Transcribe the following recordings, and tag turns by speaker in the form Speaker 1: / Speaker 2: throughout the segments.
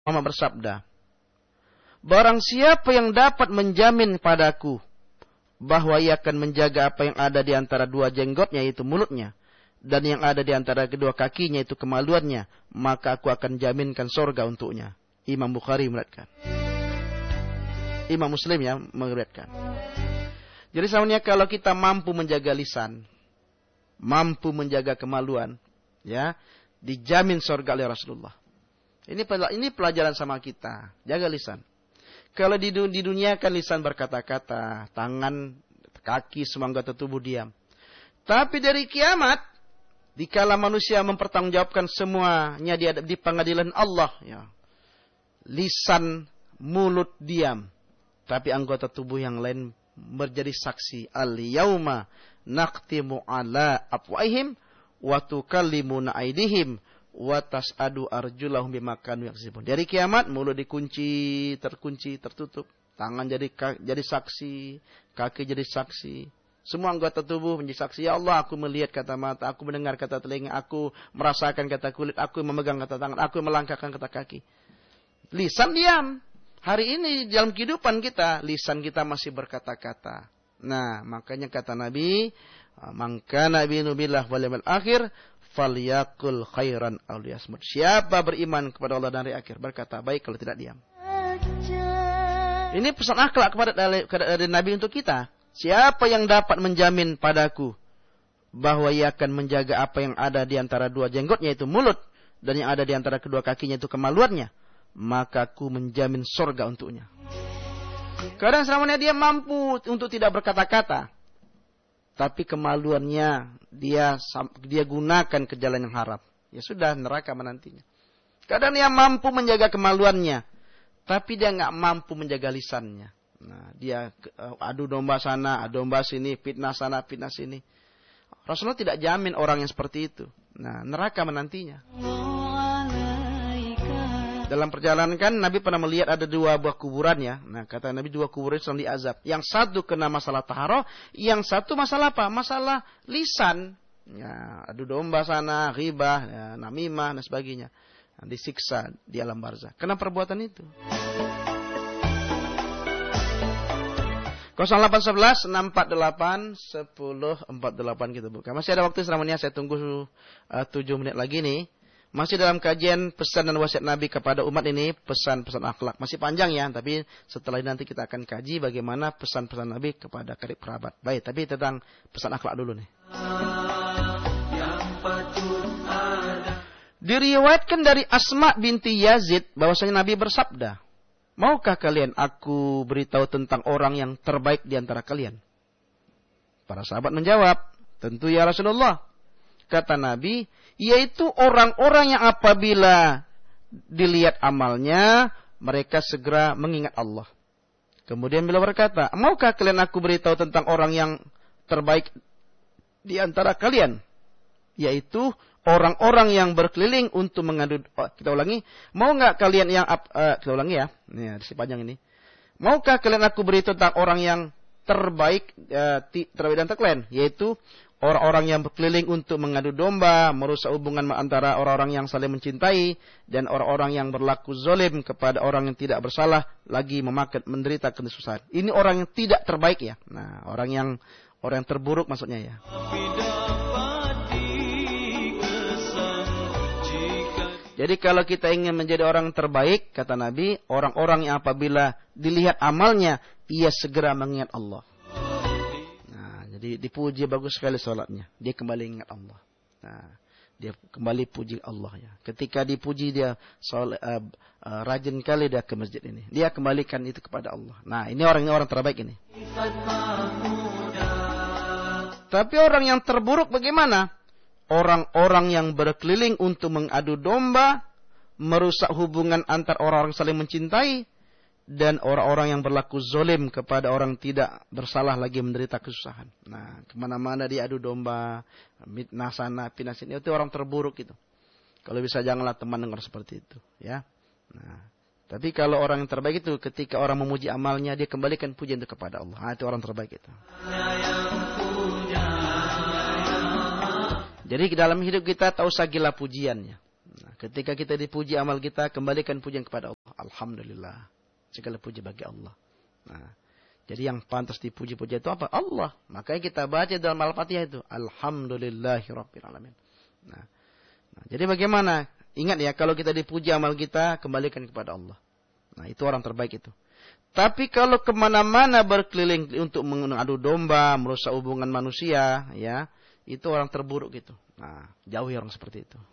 Speaker 1: Muhammad bersabda, barang siapa yang dapat menjamin padaku bahwa ia akan menjaga apa yang ada di antara dua jenggotnya, yaitu mulutnya, dan yang ada di antara kedua kakinya, itu kemaluannya, maka aku akan jaminkan surga untuknya. Imam Bukhari meriwayatkan. Imam Muslim ya meriwayatkan. Jadi sebenarnya kalau kita mampu menjaga lisan, mampu menjaga kemaluan, ya, dijamin surga oleh Rasulullah. Ini pelajaran sama kita, jaga lisan. Kalau di dunia kan lisan berkata-kata, tangan, kaki, semua anggota tubuh diam. Tapi dari kiamat, dikala manusia mempertanggungjawabkan semuanya di pengadilan Allah, ya, lisan, mulut diam, tapi anggota tubuh yang lain menjadi saksi. Al-yauma naqtimu ala afwahihim wa tukallimuna aydihim wa tas'adu arjulahum bima kanu yaksibun. Dari kiamat mulut dikunci, terkunci, tertutup, tangan jadi saksi, kaki jadi saksi, semua anggota tubuh menjadi saksi. Ya Allah, aku melihat kata mata, aku mendengar kata telinga, aku merasakan kata kulit, aku memegang kata tangan, aku melangkahkan kata kaki. Lisan diam. Hari ini dalam kehidupan kita, lisan kita masih berkata-kata. Nah, makanya kata Nabi, man kana yu'minu billahi wal yawmil akhir falyakul khairan aw liyasmut. Siapa beriman kepada Allah dan hari akhir, berkata baik, kalau tidak diam. Ini pesan akhlak dari Nabi untuk kita. Siapa yang dapat menjamin padaku bahwa ia akan menjaga apa yang ada di antara dua jenggotnya, itu mulut, dan yang ada di antara kedua kakinya, itu kemaluannya, maka aku menjamin surga untuknya. Kadang selamanya dia mampu untuk tidak berkata-kata, tapi kemaluannya dia gunakan ke jalan yang haram. Ya sudah, neraka menantinya. Kadang dia mampu menjaga kemaluannya, tapi dia nggak mampu menjaga lisannya. Nah, dia adu domba sana, adu domba sini, fitnah sana, fitnah sini. Rasulullah tidak jamin orang yang seperti itu. Nah, neraka menantinya. Dalam perjalanan kan Nabi pernah melihat ada dua buah kuburan ya. Nah, kata Nabi dua kuburan sedang diazab. Yang satu kena masalah taharah, yang satu masalah apa? Masalah lisan. Ya, adu domba sana, ghibah, ya, namimah dan sebagainya. Nah, disiksa di alam barzakh. Karena perbuatan itu. 0811 648 1048 kita buka. Masih ada waktu selamanya, saya tunggu 7 menit lagi nih. Masih dalam kajian pesan dan wasiat Nabi kepada umat ini, pesan-pesan akhlak. Masih panjang ya, tapi setelah ini nanti kita akan kaji bagaimana pesan-pesan Nabi kepada karib kerabat. Baik, tapi tentang pesan akhlak dulu nih. Diriwayatkan dari Asma binti Yazid bahwasanya Nabi bersabda, maukah kalian aku beritahu tentang orang yang terbaik di antara kalian? Para sahabat menjawab, tentu ya Rasulullah. Kata Nabi, yaitu orang-orang yang apabila dilihat amalnya, mereka segera mengingat Allah. Kemudian beliau berkata, maukah kalian aku beritahu tentang orang yang terbaik di antara kalian? Yaitu orang-orang yang berkeliling untuk mengadu. Kita ulangi, mau nggak kalian yang kita ulangi ya, ini sepanjang ini. Maukah kalian aku beritahu tentang orang yang terbaik dan terkalian, yaitu orang-orang yang berkeliling untuk mengadu domba, merusak hubungan antara orang-orang yang saling mencintai, dan orang-orang yang berlaku zalim kepada orang yang tidak bersalah, lagi menderita kesusahan. Ini orang yang tidak terbaik ya. Nah, orang yang terburuk maksudnya ya. Jadi kalau kita ingin menjadi orang terbaik, kata Nabi, orang-orang yang apabila dilihat amalnya, ia segera mengingat Allah. Nah, jadi dipuji bagus sekali sholatnya. Dia kembali ingat Allah. Nah, dia kembali puji Allah ya. Ketika dipuji dia rajin kali dia ke masjid ini. Dia kembalikan itu kepada Allah. Nah, ini orang terbaik ini. Tapi orang yang terburuk bagaimana? Orang-orang yang berkeliling untuk mengadu domba, merusak hubungan antar orang-orang saling mencintai, dan orang-orang yang berlaku zalim kepada orang tidak bersalah lagi menderita kesusahan. Nah, kemana-mana dia adu domba, fitnah sana, fitnah sini, itu orang terburuk itu. Kalau bisa janganlah teman dengar seperti itu, ya. Nah, tapi kalau orang yang terbaik itu ketika orang memuji amalnya, dia kembalikan pujian itu kepada Allah. Nah, itu orang terbaik itu. Jadi dalam hidup kita tak usah gila pujiannya. Nah, ketika kita dipuji amal kita, kembalikan pujian kepada Allah. Alhamdulillah. Segala puji bagi Allah. Nah, jadi yang pantas dipuji-puji itu apa? Allah. Makanya kita baca dalam Al-Fatihah itu. Alhamdulillahirabbil alamin. Nah, jadi bagaimana? Ingat ya, kalau kita dipuji amal kita, kembalikan kepada Allah. Nah, itu orang terbaik itu. Tapi kalau kemana-mana berkeliling untuk mengadu domba, merusak hubungan manusia, ya, itu orang terburuk gitu. Nah, jauhi orang seperti itu.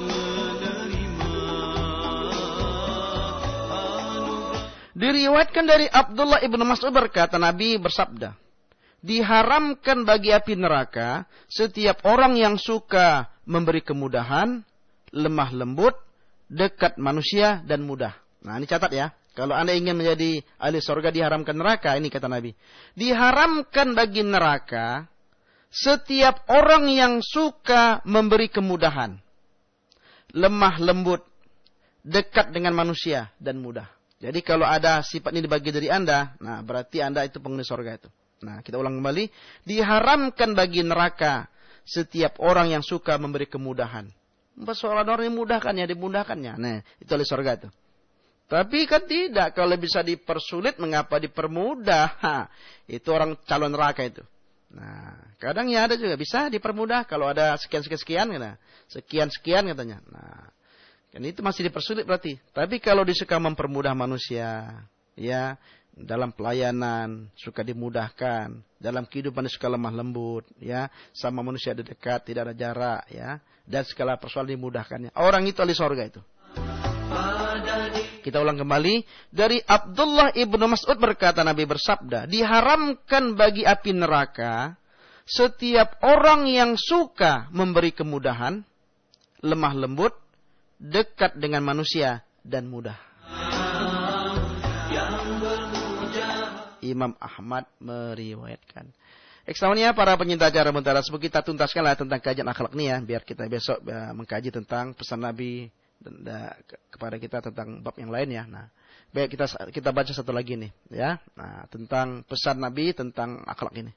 Speaker 1: Diriwayatkan dari Abdullah ibnu Mas'ud berkata, Nabi bersabda, diharamkan bagi api neraka setiap orang yang suka memberi kemudahan, lemah lembut, dekat manusia, dan mudah. Nah, ini catat ya. Kalau Anda ingin menjadi ahli surga, diharamkan neraka. Ini kata Nabi. Diharamkan bagi neraka setiap orang yang suka memberi kemudahan, lemah lembut, dekat dengan manusia, dan mudah. Jadi kalau ada sifat ini dibagi dari Anda, nah berarti Anda itu penghuni surga itu. Nah, kita ulang kembali. Diharamkan bagi neraka setiap orang yang suka memberi kemudahan. Persoalan orang yang dimudahkannya. Nah, itu ahli surga itu. Tapi kan tidak. Kalau bisa dipersulit, mengapa dipermudah? Itu orang calon neraka itu. Nah, kadang ya ada juga bisa dipermudah. Kalau ada sekian-sekian, nah, sekian-sekian katanya. Nah, kan itu masih dipersulit berarti. Tapi kalau disuka mempermudah manusia, ya, dalam pelayanan suka dimudahkan, dalam kehidupan suka lemah lembut, ya, sama manusia dekat, tidak ada jarak, ya, dan segala persoalan dimudahkannya. Orang itu ahli surga itu. Kita ulang kembali. Dari Abdullah ibnu Mas'ud berkata, Nabi bersabda, diharamkan bagi api neraka setiap orang yang suka memberi kemudahan, lemah lembut, dekat dengan manusia, dan mudah. Imam Ahmad meriwayatkan. Ekstrawannya para penyinta acara Muntara, sebelum kita tuntaskanlah tentang kajian akhlak ini ya, biar kita besok mengkaji tentang pesan Nabi dan kepada kita tentang bab yang lain ya. Nah, baik kita baca satu lagi nih ya. Nah, tentang pesan Nabi tentang akhlak ini.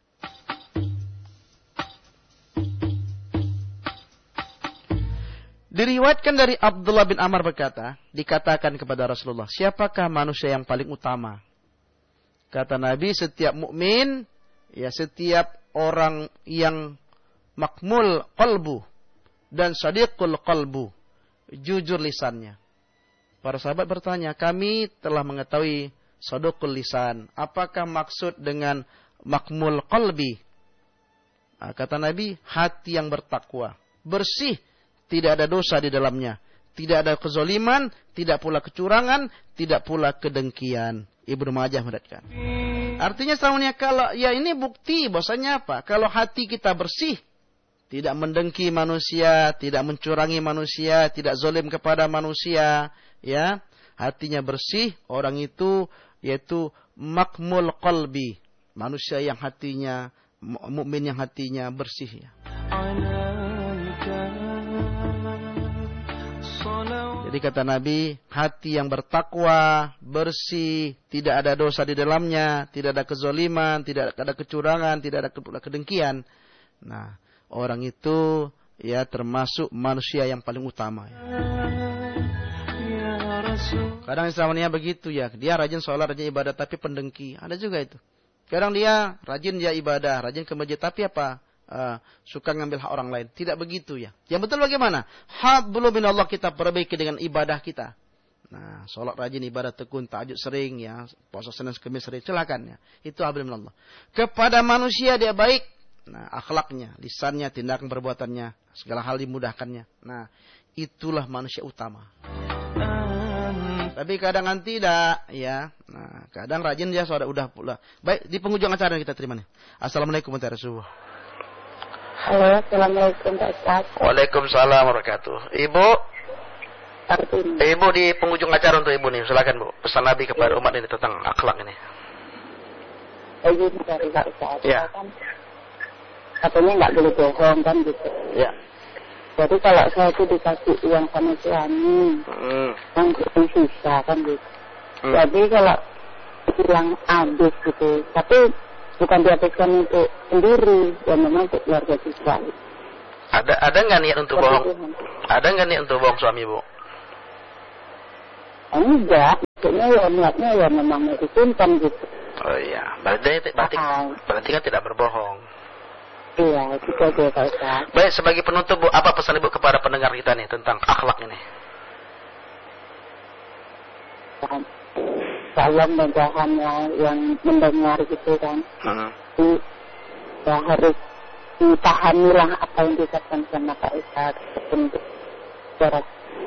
Speaker 1: Diriwayatkan dari Abdullah bin Amr berkata, dikatakan kepada Rasulullah, siapakah manusia yang paling utama? Kata Nabi, setiap mukmin, ya setiap orang yang makmul qalbu dan sadiqul qalbu, jujur lisannya. Para sahabat bertanya, kami telah mengetahui sadiqul lisan. Apakah maksud dengan makmul qalbi? Nah, kata Nabi, hati yang bertakwa, bersih, tidak ada dosa di dalamnya, tidak ada kezaliman, tidak pula kecurangan, tidak pula kedengkian. Ibnu Majah meriwayatkan. Artinya sebenarnya kalau ya ini bukti bahwasanya apa? Kalau hati kita bersih, tidak mendengki manusia, tidak mencurangi manusia, tidak zalim kepada manusia, ya, hatinya bersih, orang itu yaitu makmul qalbi, manusia yang hatinya, mukmin yang hatinya bersih ya. Jadi kata Nabi, hati yang bertakwa, bersih, tidak ada dosa di dalamnya, tidak ada kezaliman, tidak ada kecurangan, tidak ada kedengkian. Nah, orang itu ya termasuk manusia yang paling utama. Ya. Kadang Islamnya begitu ya, dia rajin sholat, rajin ibadah, tapi pendengki. Ada juga itu. Kadang dia rajin dia ibadah, rajin ke masjid, tapi apa? Suka ngambil hak orang lain. Tidak begitu ya. Yang betul bagaimana? Hablum minallah, kita perbaiki dengan ibadah kita. Nah, sholat rajin, ibadah tekun, tahajud sering ya, puasa Senin Kamis sering, silakan ya. Itu hablum minallah. Kepada manusia dia baik. Nah, akhlaknya, lisannya, tindakan perbuatannya, segala hal dimudahkannya. Nah, itulah manusia utama. Tapi kadang tidak ya. Nah, kadang rajin dia udah pula. Baik, di penghujung acara kita terima nih. Assalamualaikum warahmatullahi wabarakatuh.
Speaker 2: Halo, assalamualaikum Pak Ustaz.
Speaker 1: Waalaikumsalam warahmatullahi wabarakatuh. Ibu, Ibu di penghujung acara untuk Ibu nih, silakan Bu. Pesan Nabi kepada umat ini tentang akhlak ini.
Speaker 2: Izin dari Pak Ustaz.
Speaker 1: Ya.
Speaker 2: Kan katanya nggak boleh bohong kan gitu.
Speaker 1: Ya.
Speaker 2: Jadi kalau saya itu dikasih uang sama suami, kan sisa kan gitu. Jadi kalau bilang habis gitu, tapi bukan dihabiskan untuk sendiri, ya memang untuk keluarga juga.
Speaker 1: Ada nggak niat untuk bohong? Ada nggak niat untuk bohong suami Bu?
Speaker 2: Enggak, maksudnya ya niatnya ya memang mau disimpan gitu.
Speaker 1: Oh iya, berarti kan tidak berbohong.
Speaker 2: Iya, itu aja Pak Ustaz.
Speaker 1: Baik, sebagai penutup Bu, apa pesan Ibu kepada pendengar kita nih tentang akhlak ini?
Speaker 2: Saya mudahan yang mendengar gitu kan. Ya harus dipahamilah apa yang dikatakan sama Pak Ustaz untuk jarak.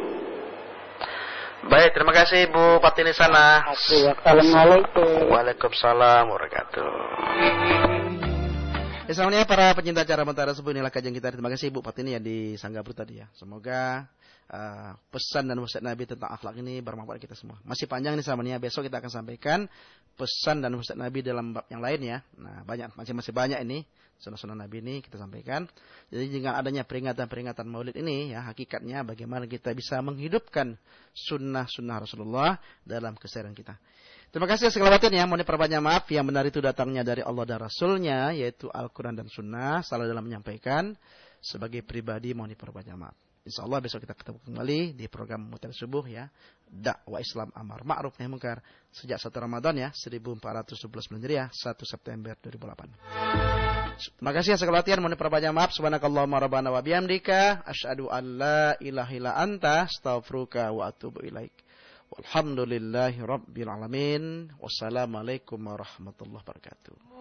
Speaker 1: Baik, terima kasih Bu Fatini sana.
Speaker 2: Assalamualaikum.
Speaker 1: Waalaikumsalam warahmatullahi wabarakatuh. Assalamualaikum para pencinta acara Mutiara Subuh, inilah kajian kita. Terima kasih Bu Fatini ya di Sanggabru tadi ya. Semoga pesan dan wasiat Nabi tentang akhlak ini bermanfaat kita semua. Masih panjang nih samanya, besok kita akan sampaikan pesan dan wasiat Nabi dalam bab yang lain ya. Nah, masih banyak ini sunnah-sunnah Nabi ini kita sampaikan. Jadi dengan adanya peringatan Maulid ini ya, hakikatnya bagaimana kita bisa menghidupkan sunnah-sunnah Rasulullah dalam keseharian kita. Terima kasih segala waktu ya. Mohon diperbanyak maaf, yang benar itu datangnya dari Allah dan Rasulnya, yaitu Al-Quran dan Sunnah. Salah dalam menyampaikan, sebagai pribadi mohon diperbanyak maaf. InsyaAllah besok kita ketemu kembali di program Mutiara Subuh ya. Dakwah Islam Amar Ma'ruf Nahi Munkar sejak 1 Ramadan ya, 1411 Hijriah, 1 September 2008. Terima kasih segala latihan, mohon diperbanyak maaf. Subhanakallahumma rabbana wa bihamdika asyhadu an la ilaha illa anta astaghfiruka wa atubu ilaik. Walhamdulillahi rabbil alamin. Wassalamualaikum warahmatullahi wabarakatuh.